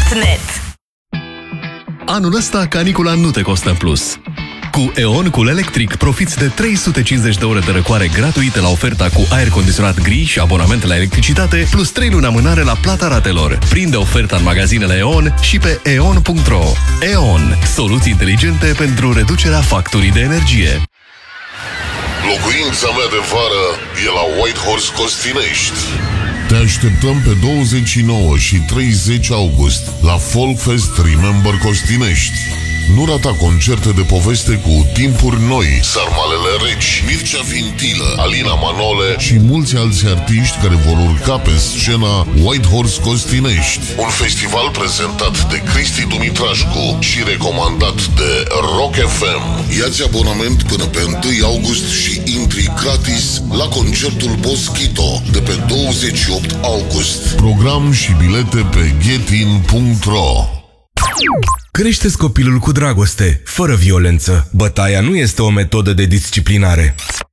eon.net. Anul ăsta canicula nu te costă în plus. Cu EON electric profiți de 350 de ore de răcoare gratuite la oferta cu aer condiționat gri și abonament la electricitate, plus 3 luni amânare la plata ratelor. Prinde oferta în magazinele EON și pe eon.ro. EON. Soluții inteligente pentru reducerea facturii de energie. Locuința mea de vară e la Whitehorse Costinești. Te așteptăm pe 29 și 30 august la Folkfest Remember Costinești. Nu rata concerte de poveste cu Timpuri Noi, Sarmalele Reci, Mircea Vintilă, Alina Manole și mulți alți artiști care vor urca pe scena Whitehorse Costinești. Un festival prezentat de Cristi Dumitrașcu și recomandat de Rock FM. Ia-ți abonament până pe 1 august și intri gratis la concertul Boschito de pe 28 august. Program și bilete pe getin.ro. Crește-ți copilul cu dragoste, fără violență. Bătaia nu este o metodă de disciplinare.